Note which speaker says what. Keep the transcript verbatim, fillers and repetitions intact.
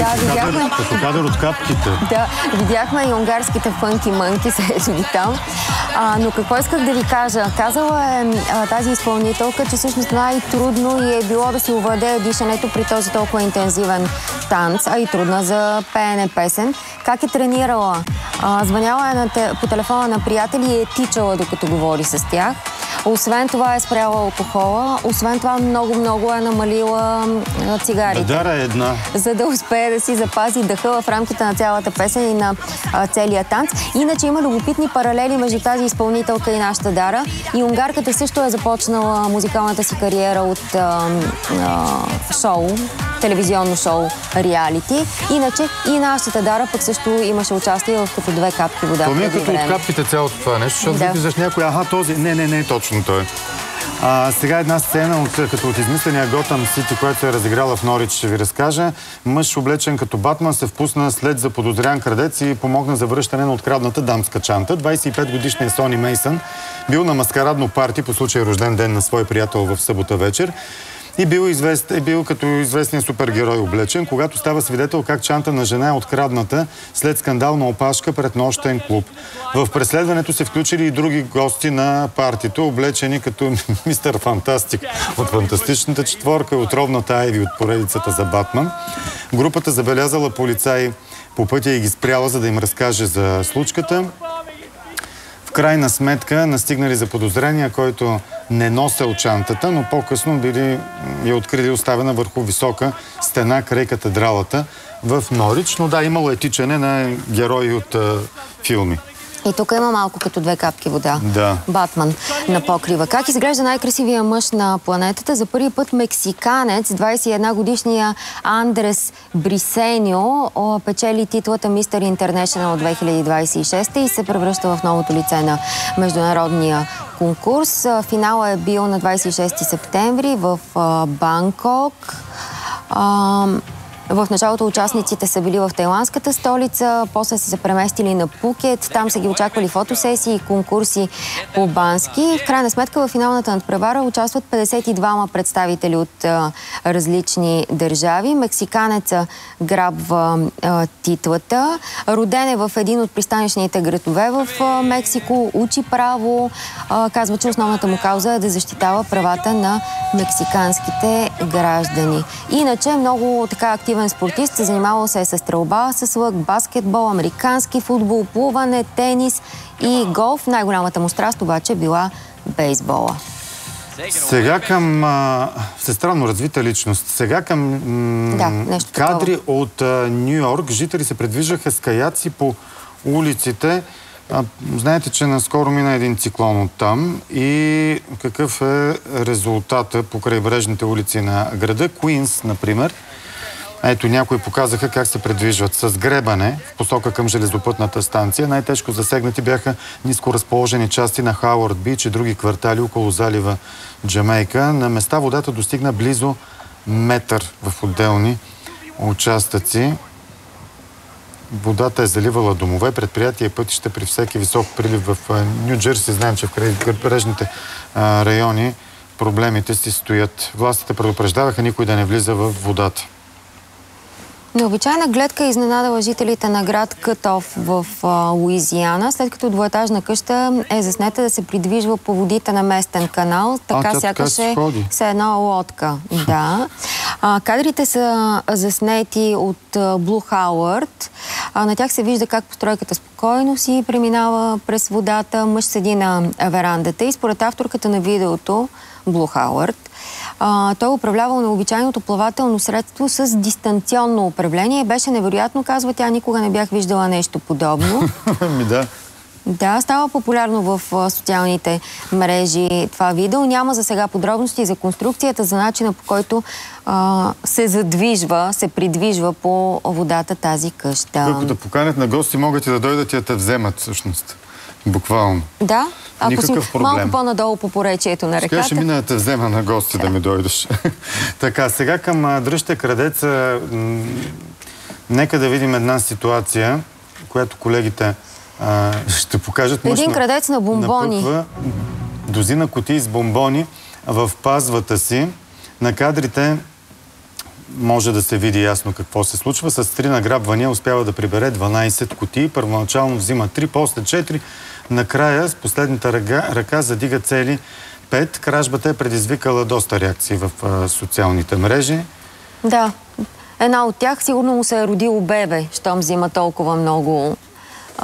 Speaker 1: Да, видяхме...
Speaker 2: Като кадър от капките.
Speaker 1: Да, видяхме и унгарските фънки мънки, са ето ги там. А, но какво исках да ви кажа? Казала е а, тази изпълнителка, че всъщност най-трудно и е било да си овладее дишането при този толкова интензивен танц, а и трудна за пеене песен. Как е тренирала? А, звъняла е на те, по телефона на приятели и е тичала, докато говори с тях. Освен това е спряла алкохола, освен това много-много е намалила а, цигарите.
Speaker 2: Бедара е една.
Speaker 1: За да успее да си запази дъха в рамките на цялата песен и на а, целия танц. Иначе има любопитни паралели между тази изпълнителка и нашата Дара. И унгарката също е започнала музикалната си кариера от а, а, шоу, телевизионно шоу реалити. Иначе и нашата Дара пък също имаше участие в като две капки вода.
Speaker 2: Това ми е като от капките цялото това нещо, защото да. Виждаш някой, аха, този, не, не, не е точно той. А, сега една сцена от, като от измисления Готъм Сити, която се е разиграла в Норич, ще ви разкажа. Мъж, облечен като Батман, се впусна след заподозрян крадец и помогна за връщане на открадната дамска чанта. двадесет и пет годишният Сони Мейсън бил на маскарадно парти по случай рожден ден на свой приятел в събота вечер. И бил, извест, е бил като известния супергерой облечен, когато става свидетел как чанта на жена е открадната след скандална опашка пред нощен клуб. В преследването се включили и други гости на партито, облечени като мистер Фантастик от Фантастичната четворка, от Ровната Айви от поредицата за Батман. Групата забелязала полицаи по пътя и ги спряла, за да им разкаже за случката. В крайна сметка настигнали за подозрения, който не носел чантата, но по-късно били я открили оставена върху висока стена край катедралата в Норич. Но да, имало е тичане на герои от а, филми.
Speaker 1: И тук има малко като две капки вода.
Speaker 2: Да.
Speaker 1: Батман на покрива. Как изглежда най-красивия мъж на планетата? За първи път мексиканец, двадесет и една годишния Андрес Брисеньо, печели титлата Мистер Интернешнъл от две хиляди двадесет и шеста и се превръща в новото лице на международния конкурс. Финалът е бил на двадесет и шести септември в Банкок. В началото участниците са били в тайландската столица, после са се преместили на Пукет, там са ги очаквали фотосесии и конкурси по бански. В крайна сметка в финалната надпревара участват петдесет и двама представители от а, различни държави. Мексиканеца грабва а, титлата. Роден е в един от пристанищните градове в а, Мексико, учи право. А, казва, че основната му кауза е да защитава правата на мексиканските граждани. Иначе много така активен спортист, се занимавал се с стрелба, с лък, баскетбол, американски футбол, плуване, тенис и голф. Най-голямата му страст обаче била бейсбола.
Speaker 2: Сега към а, всестранно развита личност. Сега към
Speaker 1: да,
Speaker 2: кадри такова. От Ню-Йорк. Жители се предвиждаха с каяци по улиците. А, знаете, че наскоро мина един циклон оттам и какъв е резултата по крайбрежните улици на града. Куинс, например. Ето, някои показаха как се предвижват с гребане в посока към железопътната станция. Най-тежко засегнати бяха ниско разположени части на Хауърд Бич и други квартали около залива Джамейка. На места водата достигна близо метър в отделни участъци. Водата е заливала домове, предприятия и пътища при всеки висок прилив в Ню-Джерси. Знаем, че в крайбрежните райони проблемите си стоят. Властите предупреждаваха никой да не влиза в водата.
Speaker 1: Необичайна гледка е изненадала жителите на град Кътов в а, Луизиана, след като двоетажна къща е заснета да се придвижва по водите на местен канал. Така а, сякаш е все една лодка. Да. А, кадрите са заснети от Блу Хауърд. На тях се вижда как постройката спокойно си преминава през водата. Мъж седи на верандата и според авторката на видеото Блу Хауърд, Uh, той е управлявал необичайното плавателно средство с дистанционно управление. Беше невероятно, казва тя, никога не бях виждала нещо подобно.
Speaker 2: Ми да.
Speaker 1: Да, става популярно в uh, социалните мрежи това видео. Няма за сега подробности за конструкцията, за начина по който uh, се задвижва, се придвижва по водата тази къща.
Speaker 2: Ако да поканят на гости, могат и да дойдат и да те вземат всъщност. Буквално.
Speaker 1: Да. Ако
Speaker 2: никакъв
Speaker 1: си
Speaker 2: проблем.
Speaker 1: Малко по-надолу по поречието на реката.
Speaker 2: Сега ще мина да те взема на гости да ми дойдеш. Така, сега към дръжте крадеца. Нека да видим една ситуация, която колегите а, ще покажат.
Speaker 1: Един крадец на бомбони.
Speaker 2: Напъква дозина кутии с бомбони в пазвата си. На кадрите може да се види ясно какво се случва. С три награбвания успява да прибере дванайсет кутии. Първоначално взима три, после четири. Накрая с последната ръка, ръка задига цели пет. Кражбата е предизвикала доста реакции в а, социалните мрежи.
Speaker 1: Да. Една от тях сигурно му се е родило бебе, щом взима толкова много